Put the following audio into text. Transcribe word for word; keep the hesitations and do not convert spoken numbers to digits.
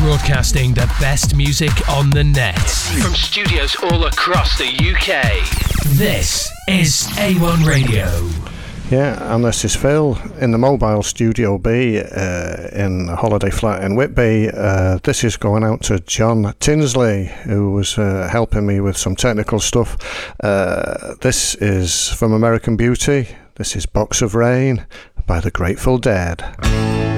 Broadcasting the best music on the net. From studios all across the U K. This is A one Radio. Yeah, and this is Phil in the Mobile Studio B uh, in a holiday flat in Whitby. Uh, this is going out to John Tinsley, who was uh, helping me with some technical stuff. Uh, this is from American Beauty. This is Box of Rain by the Grateful Dead.